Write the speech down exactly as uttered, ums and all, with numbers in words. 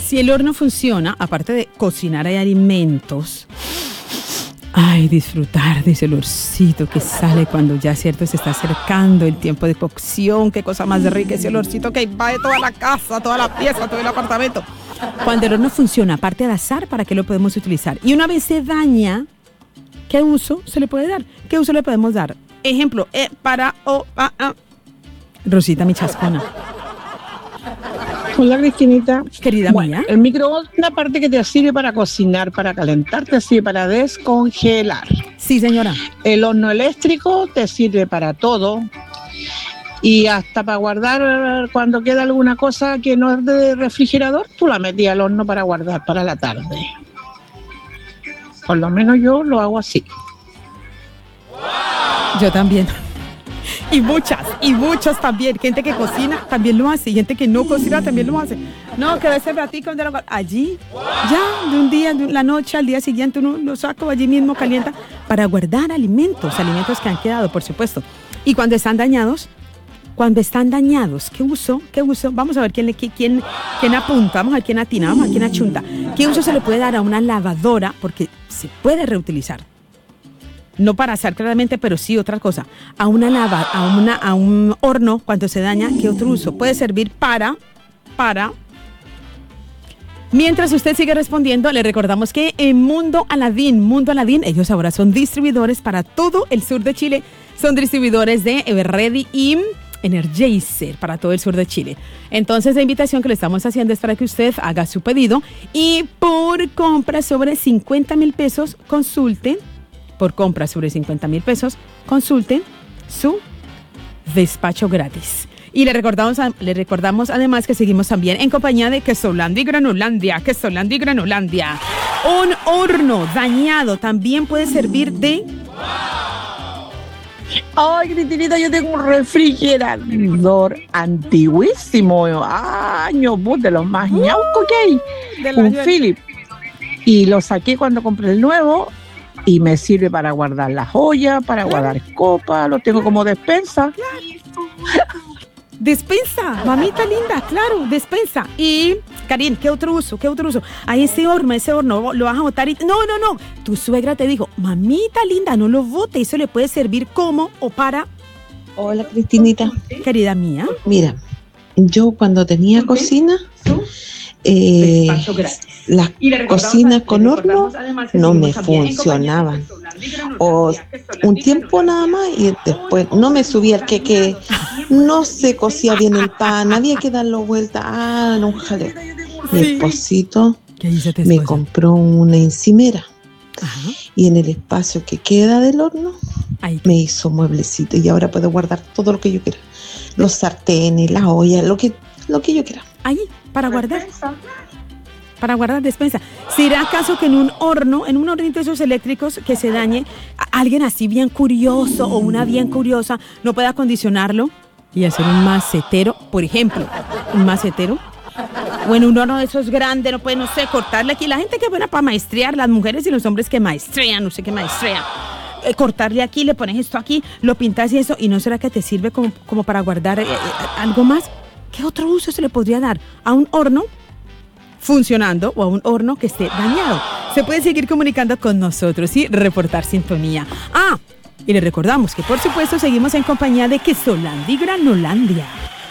Si el horno funciona, aparte de cocinar hay alimentos, ay, disfrutar de ese olorcito que sale cuando ya, cierto, se está acercando el tiempo de cocción. Qué cosa más rica ese olorcito que invade toda la casa, toda la pieza, todo el apartamento. Cuando el horno funciona, aparte de asar, ¿para qué lo podemos utilizar? Y una vez se daña, ¿qué uso se le puede dar? ¿Qué uso le podemos dar? Ejemplo, eh, para o oh, ah, ah. Rosita, mi chascona. Hola, Cristinita. Querida bueno, mía. El microondas, una parte que te sirve para cocinar, para calentar, te sirve para descongelar. Sí, señora. El horno eléctrico te sirve para todo. Y hasta para guardar cuando queda alguna cosa que no es de refrigerador, tú la metías al horno para guardar para la tarde. Por lo menos yo lo hago así. Yo también. Y muchas, y muchos también. Gente que cocina también lo hace. Y gente que no cocina también lo hace. No, que ese ratico donde lo allí, ya, de un día, de la noche al día siguiente, uno lo saca allí mismo, calienta, para guardar alimentos, alimentos que han quedado, por supuesto. Y cuando están dañados, cuando están dañados, ¿qué uso? ¿Qué uso? Vamos a ver quién, le, quién, quién apunta, vamos a ver quién atina, vamos a ver quién achunta. ¿Qué uso se le puede dar a una lavadora? Porque se puede reutilizar. No para asar claramente, pero sí otra cosa. A una lava, a una, a un horno, cuando se daña, ¿qué otro uso? Puede servir para, para. Mientras usted sigue respondiendo, le recordamos que en Mundo Aladín, Mundo Aladín, ellos ahora son distribuidores para todo el sur de Chile. Son distribuidores de Everready y Energizer para todo el sur de Chile. Entonces la invitación que le estamos haciendo es para que usted haga su pedido y por compra sobre cincuenta mil pesos consulten. Por compra sobre cincuenta mil pesos, consulten su despacho gratis. Y le recordamos, le recordamos además que seguimos también en compañía de Quesolandia y Granulandia. Quesolandia y Granulandia. Un horno dañado también puede servir de... Ay, Cristinita, yo tengo un refrigerador antiguísimo, años, de los más ñaucos que hay. Un Philips. Y lo saqué cuando compré el nuevo. Y me sirve para guardar las ollas, para guardar copas, lo tengo como despensa. Despensa, mamita linda, claro, despensa. Y, Karin, ¿qué otro uso? ¿Qué otro uso? Ahí ese horno, ese horno, lo vas a botar y... No, no, no, tu suegra te dijo, mamita linda, no lo bote, eso le puede servir como o para... Hola, Cristinita. Querida mía. Mira, yo cuando tenía cocina... Eh, las cocinas con horno no me funcionaban o un tiempo nada más y después no me subía el queque, no se cocía bien el pan, había que darlo vuelta, ah, no, jaleo. Mi esposito me compró una encimera. Ajá. Y en el espacio que queda del horno Ay. me hizo mueblecito y ahora puedo guardar todo lo que yo quiera, los sartenes, las ollas, lo que, lo que yo quiera. Ahí, para guardar. Para guardar despensa. ¿Será acaso que en un horno, en un hornito de esos eléctricos que se dañe, alguien así bien curioso o una bien curiosa no pueda acondicionarlo y hacer un macetero, por ejemplo, un macetero? O en un horno de esos grandes, no puede, no sé, cortarle aquí. La gente que es buena para maestrear, las mujeres y los hombres que maestrean, no sé qué maestrean. Eh, cortarle aquí, le pones esto aquí, lo pintas y eso, y ¿no será que te sirve como, como para guardar eh, eh, algo más? ¿Qué otro uso se le podría dar a un horno funcionando o a un horno que esté dañado? Se puede seguir comunicando con nosotros y reportar sintonía. Ah, y le recordamos que por supuesto seguimos en compañía de Quesolandia y Granulandia.